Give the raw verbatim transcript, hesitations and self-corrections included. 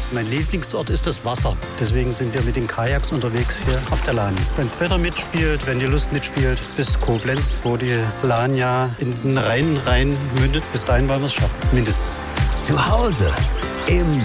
Mein Lieblingsort ist das Wasser. Deswegen sind wir mit den Kajaks unterwegs hier auf der Lahn. Wenn das Wetter mitspielt, wenn die Lust mitspielt, bis Koblenz, wo die Lahn ja in den Rhein rein mündet. Bis dahin wollen wir es schaffen, mindestens. Zu Hause im